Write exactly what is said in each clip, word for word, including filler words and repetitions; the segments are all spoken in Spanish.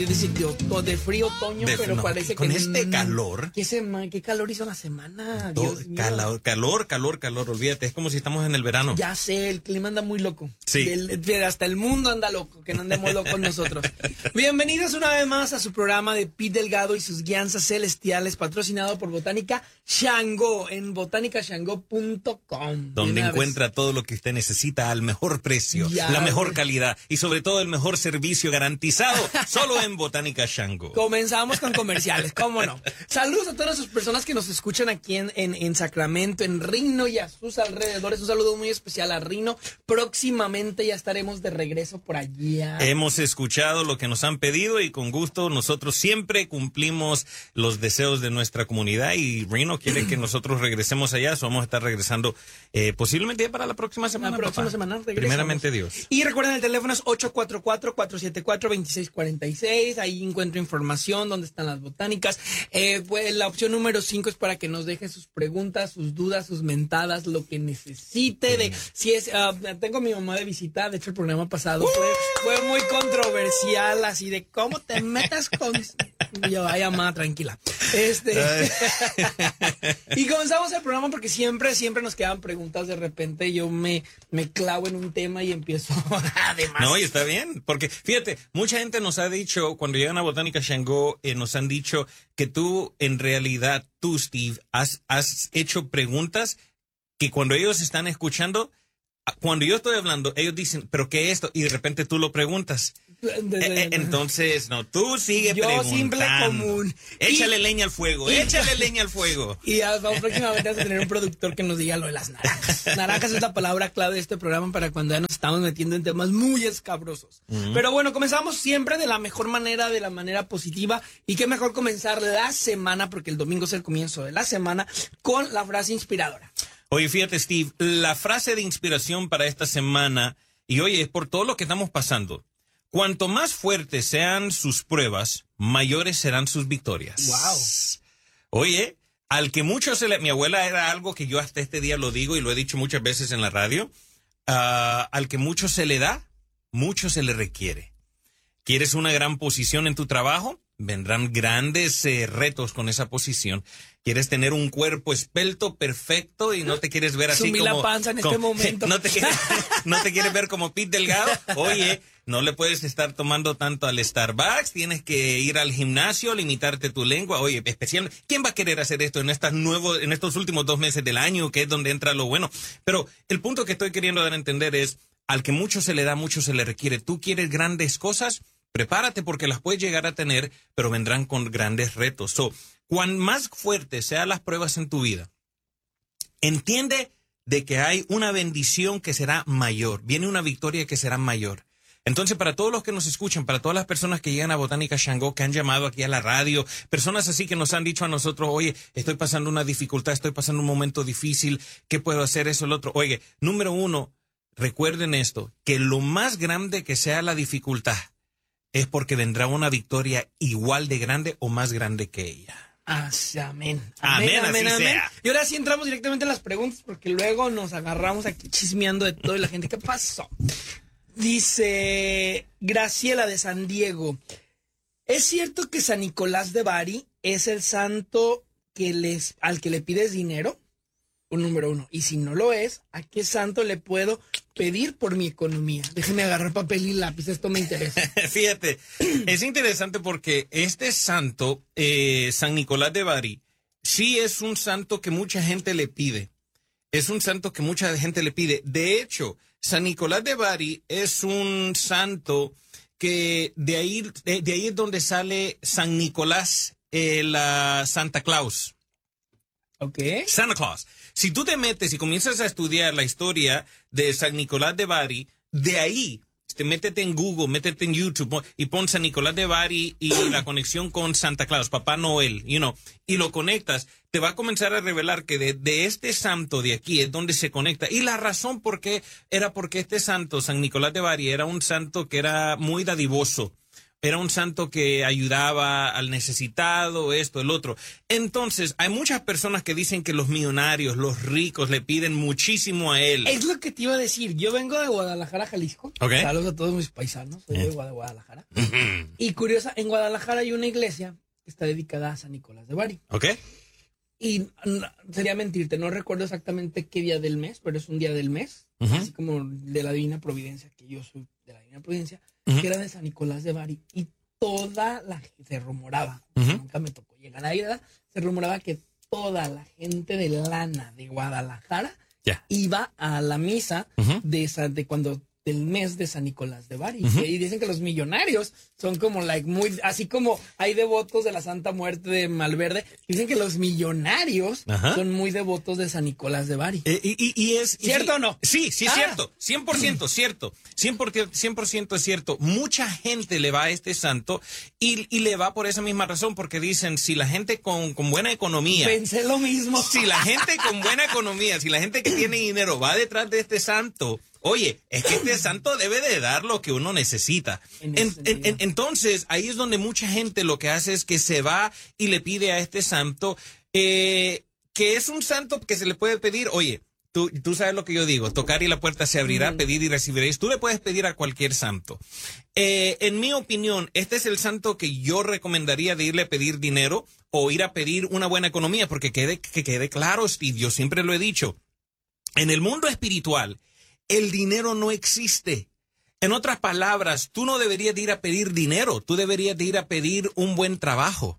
decir, de, de frío otoño, de, pero no, parece con que... Con este calor... ¿Qué, sema, ¿Qué calor hizo la semana? Todo, Dios mío. Calor, calor, calor, calor, olvídate, es como si estamos en el verano. Ya sé, el clima anda muy loco. Sí. El, hasta el mundo anda loco, que no andemos locos nosotros. Bienvenidos una vez más a su programa de Pete Delgado y sus guianzas celestiales, patrocinado por Botánica Shango, en botánica shango punto com. Donde encuentra vez. todo lo que usted necesita al mejor precio, ya, la mejor wey. calidad y sobre todo el mejor servicio garantizado, solo en Botánica Shango. Comenzamos con comerciales, cómo no. Saludos a todas las personas que nos escuchan aquí en, en, en Sacramento, en Reno y a sus alrededores. Un saludo muy especial a Reno. Próximamente ya estaremos de regreso por allá. Hemos escuchado lo que nos han pedido y con gusto nosotros siempre cumplimos los deseos de nuestra comunidad y Reno quiere que nosotros regresemos allá. So vamos a estar regresando eh, posiblemente para la próxima semana. La próxima papá. semana regresamos. Primeramente Dios. Y recuerden, el teléfono es ocho cuatro cuatro, cuatro siete cuatro, dos seis cuatro seis. Ahí encuentro información, dónde están las botánicas. Eh, pues, la opción número cinco es para que nos deje sus preguntas, sus dudas, sus mentadas, lo que necesite. De si es, uh, tengo a mi mamá de visita. De hecho, el programa pasado fue, fue muy controversial, así de cómo te metas con... Yo, ay, mamá, tranquila. Este... Y comenzamos el programa porque siempre, siempre nos quedan preguntas. De repente yo me, me clavo en un tema y empiezo además. No, y está bien, porque fíjate, mucha gente nos ha dicho, cuando llegan a Botánica Shango, eh, nos han dicho que tú, en realidad, tú, Steve, has, has hecho preguntas que cuando ellos están escuchando, cuando yo estoy hablando, ellos dicen, ¿pero qué es esto? Y de repente tú lo preguntas. Eh, entonces, no, tú sigue yo preguntando. Simple común. Échale y, leña al fuego, y, échale leña al fuego. Y ya, vamos, próximamente vamos a tener un productor que nos diga lo de las naranjas. Naranjas es la palabra clave de este programa para cuando ya nos estamos metiendo en temas muy escabrosos. Uh-huh. Pero bueno, comenzamos siempre de la mejor manera, de la manera positiva. Y qué mejor comenzar la semana, porque el domingo es el comienzo de la semana, con la frase inspiradora. Oye, fíjate, Steve, la frase de inspiración para esta semana, y oye, es por todo lo que estamos pasando. Cuanto más fuertes sean sus pruebas, mayores serán sus victorias. Wow. Oye, al que mucho se le... Mi abuela era algo que yo hasta este día lo digo y lo he dicho muchas veces en la radio. Uh, al que mucho se le da, mucho se le requiere. ¿Quieres una gran posición en tu trabajo? Vendrán grandes eh, retos con esa posición. ¿Quieres tener un cuerpo esbelto, perfecto y no te quieres ver así Sumí como... la panza en como, este momento. No te, quieres, no te quieres ver como Pete Delgado. Oye, no le puedes estar tomando tanto al Starbucks. Tienes que ir al gimnasio, limitarte tu lengua. Oye, especialmente, ¿quién va a querer hacer esto en, estas nuevos, en estos últimos dos meses del año, que es donde entra lo bueno? Pero el punto que estoy queriendo dar a entender es, al que mucho se le da, mucho se le requiere. ¿Tú quieres grandes cosas? Prepárate porque las puedes llegar a tener, pero vendrán con grandes retos. So, cuan más fuertes sean las pruebas en tu vida, entiende de que hay una bendición que será mayor. Viene una victoria que será mayor. Entonces, para todos los que nos escuchan, para todas las personas que llegan a Botánica Shango, que han llamado aquí a la radio, personas así que nos han dicho a nosotros, oye, estoy pasando una dificultad, estoy pasando un momento difícil, ¿qué puedo hacer? Eso, el otro. Oye, número uno, recuerden esto, que lo más grande que sea la dificultad, es porque vendrá una victoria igual de grande o más grande que ella. Así, amén. Amén, amén, amén, así amén. Sea. Y ahora sí entramos directamente en las preguntas porque luego nos agarramos aquí chismeando de todo y la gente. ¿Qué pasó? Dice Graciela de San Diego. ¿Es cierto que San Nicolás de Bari es el santo que les, al que le pides dinero? Un número uno. Y si no lo es, ¿a qué santo le puedo pedir por mi economía? Déjeme agarrar papel y lápiz, esto me interesa. Fíjate, es interesante porque este santo, eh, San Nicolás de Bari, sí es un santo que mucha gente le pide. Es un santo que mucha gente le pide. De hecho, San Nicolás de Bari es un santo que de ahí, de, de ahí es donde sale San Nicolás, eh, la Santa Claus. Ok. Santa Claus. Si tú te metes y comienzas a estudiar la historia de San Nicolás de Bari, de ahí, te métete en Google, métete en YouTube y pon San Nicolás de Bari y la conexión con Santa Claus, Papá Noel, you know, y lo conectas, te va a comenzar a revelar que de, de este santo de aquí es donde se conecta. Y la razón por qué era porque este santo, San Nicolás de Bari, era un santo que era muy dadivoso. era un santo que ayudaba al necesitado, esto, el otro. Entonces, hay muchas personas que dicen que los millonarios, los ricos, le piden muchísimo a él. Es lo que te iba a decir. Yo vengo de Guadalajara, Jalisco. Okay. Saludos a todos mis paisanos. Soy de Guadalajara. Y curiosa, en Guadalajara hay una iglesia que está dedicada a San Nicolás de Bari. Ok. Y no, sería mentirte, no recuerdo exactamente qué día del mes, pero es un día del mes, uh-huh. así como de la Divina Providencia, que yo soy de la Divina Providencia, uh-huh. que era de San Nicolás de Bari. Y toda la gente, se rumoraba, uh-huh. nunca me tocó llegar ahí, ¿verdad? Se rumoraba que toda la gente de lana de Guadalajara yeah. iba a la misa uh-huh. de, esa, de cuando... del mes de San Nicolás de Bari. Uh-huh. Y dicen que los millonarios son como, like, muy, así como hay devotos de la Santa Muerte de Malverde, dicen que los millonarios uh-huh. son muy devotos de San Nicolás de Bari. Eh, y, y, y es... ¿Cierto y, o no? Sí, sí es ah. cierto. cien por ciento cierto. cien por ciento, cien por ciento es cierto. Mucha gente le va a este santo y, y le va por esa misma razón, porque dicen, si la gente con, con buena economía... Pensé lo mismo. Si la gente con buena economía, si la gente que tiene dinero va detrás de este santo... Oye, es que este santo debe de dar lo que uno necesita. En, en, en, entonces, ahí es donde mucha gente lo que hace es que se va y le pide a este santo, eh, que es un santo que se le puede pedir, oye, tú, tú sabes lo que yo digo, tocar y la puerta se abrirá, mm. pedir y recibiréis. Tú le puedes pedir a cualquier santo. Eh, en mi opinión, este es el santo que yo recomendaría de irle a pedir dinero o ir a pedir una buena economía, porque quede, que quede claro, Steve, yo siempre lo he dicho, en el mundo espiritual, el dinero no existe. En otras palabras, tú no deberías de ir a pedir dinero, tú deberías de ir a pedir un buen trabajo.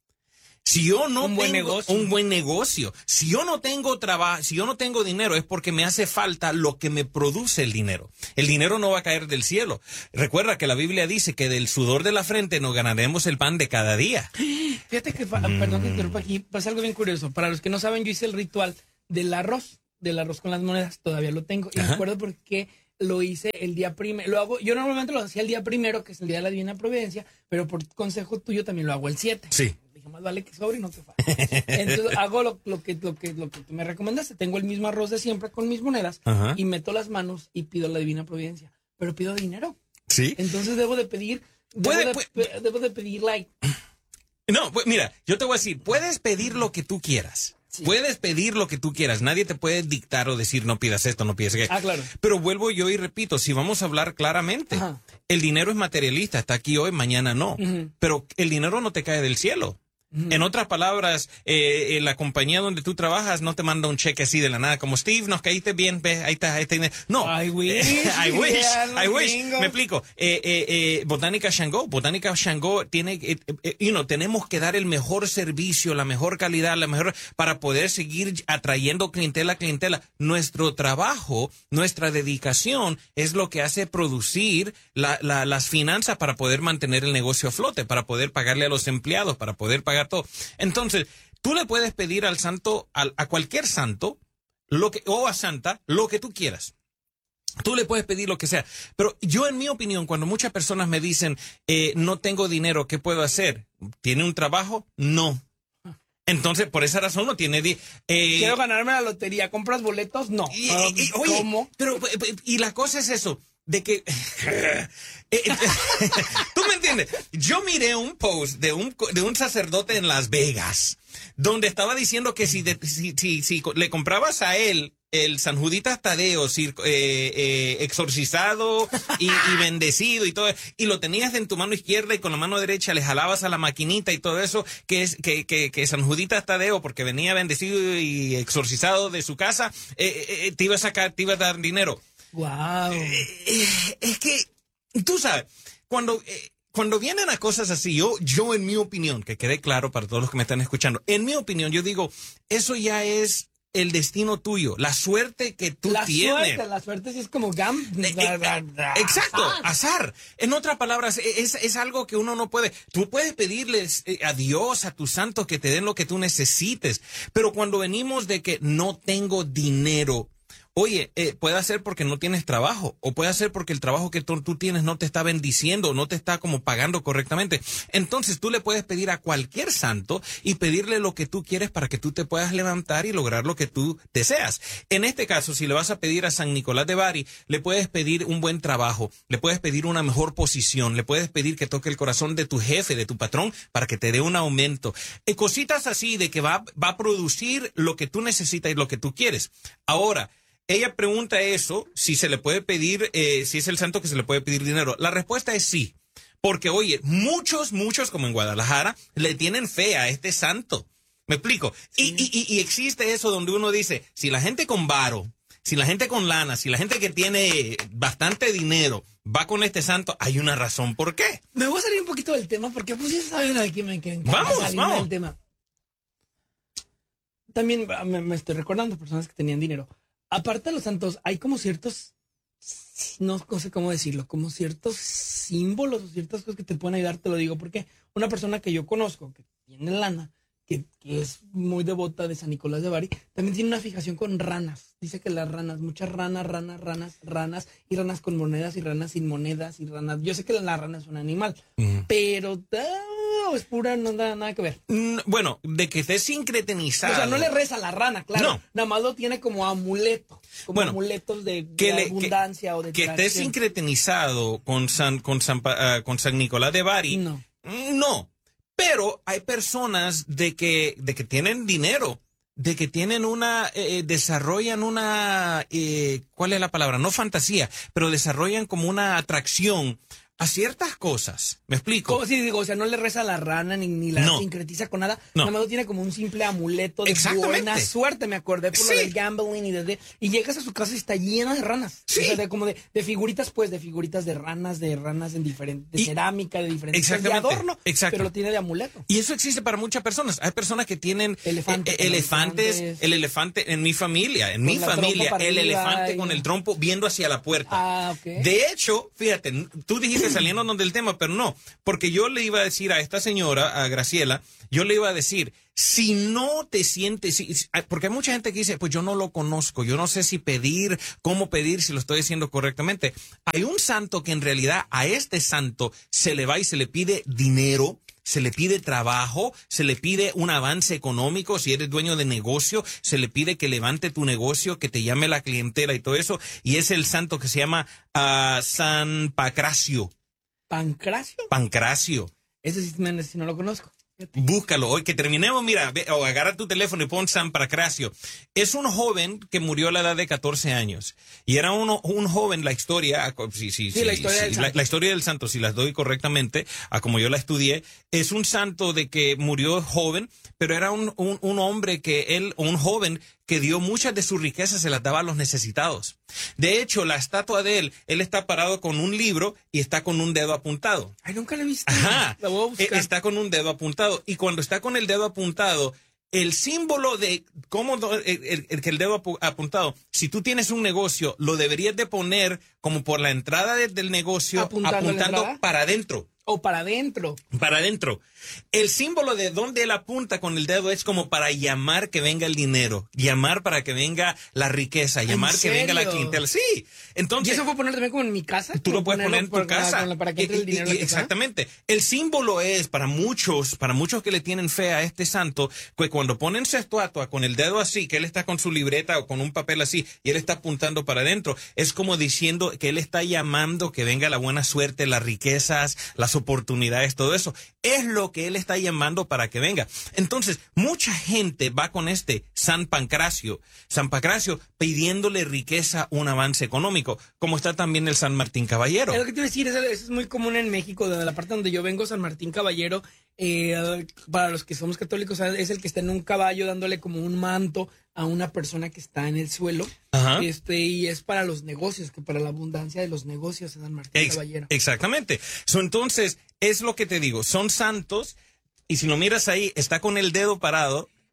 Si yo no un tengo buen negocio. un buen negocio, si yo no tengo trabajo, si yo no tengo dinero, es porque me hace falta lo que me produce el dinero. El dinero no va a caer del cielo. Recuerda que la Biblia dice que del sudor de la frente nos ganaremos el pan de cada día. Fíjate que, mm. perdón que interrumpa aquí, pasa algo bien curioso. Para los que no saben, yo hice el ritual del arroz. del arroz con las monedas, todavía lo tengo. Y Ajá. me acuerdo porque lo hice el día primero. Lo hago, yo normalmente lo hacía el día primero, que es el día de la Divina Providencia, pero por consejo tuyo también lo hago el siete. Sí. Dije, más vale que sobre y no te falle. Entonces hago lo, lo, que, lo, que, lo que tú me recomendaste. Tengo el mismo arroz de siempre con mis monedas Ajá. y meto las manos y pido la Divina Providencia. Pero pido dinero. Sí. Entonces debo de pedir, debo, ¿Puede, de, puede, debo de pedir like. No, pues mira, yo te voy a decir, puedes pedir lo que tú quieras. Sí. Puedes pedir lo que tú quieras. Nadie te puede dictar o decir no pidas esto, no pidas aquello. Ah, claro. Pero vuelvo yo y repito, si vamos a hablar claramente, Ajá. el dinero es materialista, está aquí hoy, mañana no. Uh-huh. Pero el dinero no te cae del cielo. Uh-huh. En otras palabras, eh, la compañía donde tú trabajas no te manda un cheque así de la nada, como Steve, nos caíste bien, ve, ahí está, ahí está. No. I wish. I wish, yeah, I wish. Bingo. Me explico. Eh, eh, eh, Botánica Shango, Botánica Shango tiene, eh, eh, you know, tenemos que dar el mejor servicio, la mejor calidad, la mejor, para poder seguir atrayendo clientela, clientela. Nuestro trabajo, nuestra dedicación es lo que hace producir la, la, las finanzas para poder mantener el negocio a flote, para poder pagarle a los empleados, para poder pagar todo. Entonces, tú le puedes pedir al santo, a, a cualquier santo, lo que, o a santa, lo que tú quieras. Tú le puedes pedir lo que sea. Pero yo, en mi opinión, cuando muchas personas me dicen, eh, no tengo dinero, ¿qué puedo hacer? ¿Tiene un trabajo? No. Entonces, por esa razón no tiene... Eh, Quiero ganarme la lotería. ¿Compras boletos? No. Y, y, oye, ¿cómo? Pero, y la cosa es eso, de que... ¿Tú me entiendes? Yo miré un post de un, de un sacerdote en Las Vegas, donde estaba diciendo que si, de, si, si, si le comprabas a él el San Juditas Tadeo, eh, eh, exorcizado y, y bendecido y todo, y lo tenías en tu mano izquierda y con la mano derecha le jalabas a la maquinita y todo eso, que es que, que, que San Juditas Tadeo, porque venía bendecido y exorcizado de su casa, eh, eh, te iba a sacar, te iba a dar dinero. Wow. Eh, eh, es que, tú sabes, cuando... Eh, Cuando vienen a cosas así, yo, yo en mi opinión, que quede claro para todos los que me están escuchando, en mi opinión, yo digo, eso ya es el destino tuyo, la suerte que tú la tienes. La suerte, la suerte sí es como gam. Eh, eh, exacto, azar. En otras palabras, es, es algo que uno no puede. Tú puedes pedirles a Dios, a tus santos, que te den lo que tú necesites, pero cuando venimos de que no tengo dinero, Oye, eh, puede ser porque no tienes trabajo, o puede ser porque el trabajo que tú, tú tienes no te está bendiciendo, no te está como pagando correctamente. Entonces tú le puedes pedir a cualquier santo y pedirle lo que tú quieres para que tú te puedas levantar y lograr lo que tú deseas. En este caso, si le vas a pedir a San Nicolás de Bari, le puedes pedir un buen trabajo, le puedes pedir una mejor posición, le puedes pedir que toque el corazón de tu jefe, de tu patrón, para que te dé un aumento. Eh, cositas así de que va, va a producir lo que tú necesitas y lo que tú quieres. Ahora, ella pregunta eso, si se le puede pedir, eh, si es el santo que se le puede pedir dinero. La respuesta es sí. Porque, oye, muchos, muchos, como en Guadalajara, le tienen fe a este santo. ¿Me explico? Sí. Y, y, y existe eso donde uno dice, si la gente con varo, si la gente con lana, si la gente que tiene bastante dinero va con este santo, hay una razón por qué. Me voy a salir un poquito del tema porque pues ya saben aquí me encanta vamos, salir vamos. del tema. También me, me estoy recordando personas que tenían dinero. Aparte de los santos, hay como ciertos, no sé cómo decirlo, como ciertos símbolos o ciertas cosas que te pueden ayudar, te lo digo, porque una persona que yo conozco, que tiene lana, que, que es muy devota de San Nicolás de Bari, también tiene una fijación con ranas. Dice que las ranas, muchas ranas, ranas, ranas, ranas, y ranas con monedas, y ranas sin monedas, y ranas. Yo sé que la rana es un animal, uh-huh. pero oh, es pura, no da nada que ver. Mm, bueno, de que esté sincretenizado. O sea, no le reza a la rana, claro. No. Nada más lo tiene como amuleto, como bueno, amuletos de, de le, abundancia que, o de que esté sincretenizado con San, con San, uh, con San Nicolás de Bari. No. No. Pero hay personas de que, de que tienen dinero, de que tienen una, eh, desarrollan una, eh, ¿cuál es la palabra? No fantasía, pero desarrollan como una atracción a ciertas cosas. ¿Me explico? ¿Cómo si digo? O sea, no le reza a la rana ni, ni la no. sincretiza con nada. No. Nada más lo tiene como un simple amuleto de buena suerte, me acordé por sí. lo del gambling y de, y llegas a su casa y está llena de ranas. Sí. O sea, de, como de, de figuritas, pues, de figuritas de ranas, de ranas en diferentes, de y, cerámica, de diferentes, de adorno, Exacto. pero lo tiene de amuleto. Y eso existe para muchas personas. Hay personas que tienen Elefante, eh, elefantes, elefantes, el elefante en mi familia, en mi familia, el elefante y... con el trompo viendo hacia la puerta. Ah, okay. De hecho, fíjate, tú dijiste saliendo del tema, pero no, porque yo le iba a decir a esta señora, a Graciela, yo le iba a decir, si no te sientes, si, porque hay mucha gente que dice, pues yo no lo conozco, yo no sé si pedir, cómo pedir, si lo estoy haciendo correctamente. Hay un santo que en realidad a este santo se le va y se le pide dinero, se le pide trabajo, se le pide un avance económico, si eres dueño de negocio, se le pide que levante tu negocio, que te llame la clientela y todo eso, y es el santo que se llama uh, San Pancracio. ¿Pancracio? Pancracio. Ese sí, si no lo conozco. Búscalo. Hoy que terminemos, mira, ve, o agarra tu teléfono y pon San Pancracio. Es un joven que murió a la edad de catorce años. Y era uno, un joven, la historia, sí, sí, sí, sí, la, historia sí del la, la historia del santo, si las doy correctamente, a como yo la estudié, es un santo de que murió joven, pero era un, un, un hombre que él, un joven que dio muchas de sus riquezas, se las daba a los necesitados. De hecho, la estatua de él, él está parado con un libro y está con un dedo apuntado. Ay, nunca la he visto. Ajá. La voy a buscar. Está con un dedo apuntado. Y cuando está con el dedo apuntado, el símbolo de cómo el, el, el, el dedo apuntado, si tú tienes un negocio, lo deberías de poner como por la entrada de, del negocio, apuntando, apuntando para adentro. O para adentro. Para adentro. El símbolo de donde él apunta con el dedo es como para llamar que venga el dinero, llamar para que venga la riqueza, llamar que venga la clientela. Sí. Entonces, ¿y eso puedo poner también como en mi casa? Tú lo puedes poner en tu por, casa. Para, para que entre el dinero y, y, exactamente. El símbolo es para muchos, para muchos que le tienen fe a este santo, que cuando ponen su estatua con el dedo así, que él está con su libreta o con un papel así, y él está apuntando para adentro, es como diciendo que él está llamando que venga la buena suerte, las riquezas, las oportunidades, todo eso. Es lo que él está llamando para que venga. Entonces, mucha gente va con este San Pancracio, San Pancracio pidiéndole riqueza, un avance económico, como está también el San Martín Caballero. Es lo que te iba a decir, eso es muy común en México, de la parte donde yo vengo, San Martín Caballero, eh, para los que somos católicos, es el que está en un caballo dándole como un manto a una persona que está en el suelo. Ajá. Este, y es para los negocios, que para la abundancia de los negocios, San Martín Ex- Caballero. Exactamente. So, entonces, es lo que te digo, son santos, y si lo miras ahí, está con el dedo parado,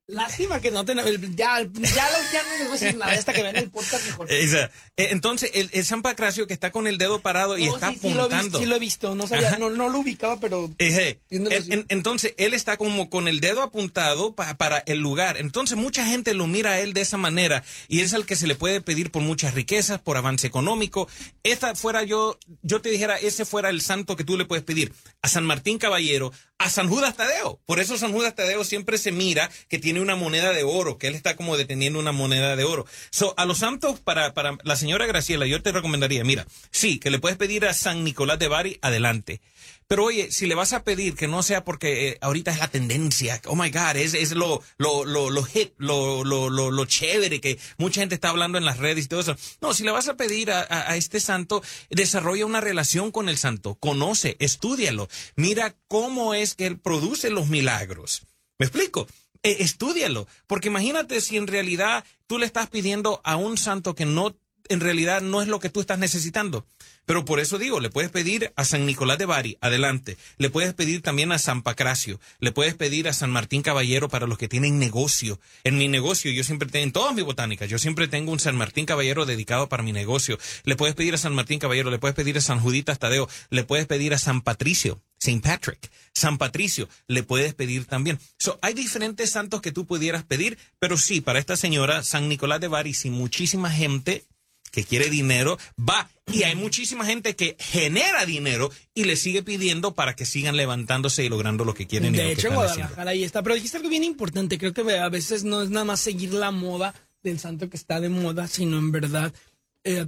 Lástima que no tenemos. Ya, ya, los, ya no les voy a decir nada hasta que vean el podcast mejor. Esa. Entonces, el, el San Pancracio que está con el dedo parado y no, está sí, sí lo, apuntando. vi, sí lo he visto, no sabía, no, no lo ubicaba, pero. Ese. En, en, entonces, él está como con el dedo apuntado pa, para el lugar. Entonces, mucha gente lo mira a él de esa manera y es al que se le puede pedir por muchas riquezas, por avance económico. Esta fuera yo, yo te dijera, ese fuera el santo que tú le puedes pedir a San Martín Caballero, a San Judas Tadeo. Por eso San Judas Tadeo siempre se mira que tiene una moneda de oro, que él está como deteniendo una moneda de oro. So, a los santos, para, para la señora Graciela, yo te recomendaría, mira, sí, que le puedes pedir a San Nicolás de Bari, adelante. Pero oye, si le vas a pedir que no sea porque eh, ahorita es la tendencia, oh my God, es, es lo, lo, lo, lo hit, lo, lo, lo, lo chévere que mucha gente está hablando en las redes y todo eso. No, si le vas a pedir a, a, a este santo, desarrolla una relación con el santo, conoce, estúdialo, mira cómo es que él produce los milagros. ¿Me explico? Eh, estúdialo, porque imagínate si en realidad tú le estás pidiendo a un santo que no, en realidad no es lo que tú estás necesitando. Pero por eso digo, le puedes pedir a San Nicolás de Bari, adelante. Le puedes pedir también a San Pancracio. Le puedes pedir a San Martín Caballero para los que tienen negocio. En mi negocio, yo siempre tengo, en todas mis botánicas, yo siempre tengo un San Martín Caballero dedicado para mi negocio. Le puedes pedir a San Martín Caballero, le puedes pedir a San Juditas Tadeo, le puedes pedir a San Patricio, Saint Patrick, San Patricio, le puedes pedir también. So, hay diferentes santos que tú pudieras pedir, pero sí, para esta señora, San Nicolás de Bari, si muchísima gente que quiere dinero, va. Y hay muchísima gente que genera dinero y le sigue pidiendo para que sigan levantándose y logrando lo que quieren. De y hecho, en Guadalajara ahí está. Pero dijiste algo bien importante. Creo que a veces no es nada más seguir la moda del santo que está de moda, sino en verdad, eh,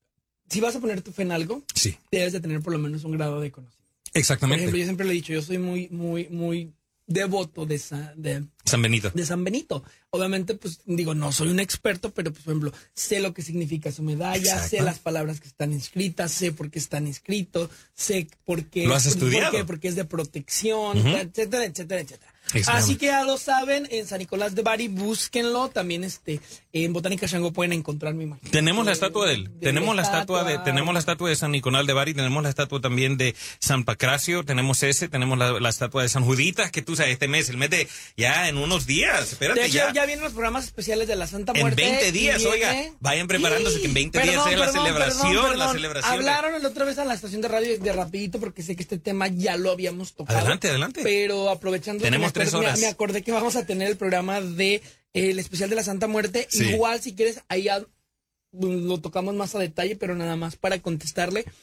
si vas a poner tu fe en algo, sí, debes de tener por lo menos un grado de conocimiento. Exactamente. Por ejemplo, yo siempre lo he dicho, yo soy muy, muy, muy devoto de, Sa, de San Benito. De San Benito. Obviamente, pues digo, no soy un experto, pero pues, por ejemplo, sé lo que significa su medalla, Exacto. sé las palabras que están inscritas, sé por qué están inscritos, sé por qué. ¿Lo has estudiado? Por qué, porque es de protección, uh-huh. etcétera, etcétera, etcétera. Exactamente. Así que ya lo saben, en San Nicolás de Bari, búsquenlo. También este en Botánica Shango pueden encontrar, mi imagen. Tenemos la estatua de él. De tenemos la estatua de tenemos la estatua de San Nicolás de Bari, tenemos la estatua también de San Pancracio, tenemos ese, tenemos la, la estatua de San Juditas, que tú sabes, este mes, el mes de ya en unos días. Espérate, de hecho, ya. ya vienen los programas especiales de la Santa Muerte. En veinte días, viene... oiga, vayan preparándose que en veinte perdón, días es la perdón, celebración, perdón, perdón. la celebración. Hablaron la otra vez a la estación de radio de rapidito porque sé que este tema ya lo habíamos tocado. Adelante, adelante. Pero aprovechando tenemos que me tres acordé, horas. Me, me acordé que vamos a tener el programa de eh, el especial de la Santa Muerte. Sí. Igual si quieres ahí a, lo tocamos más a detalle, pero nada más para contestarle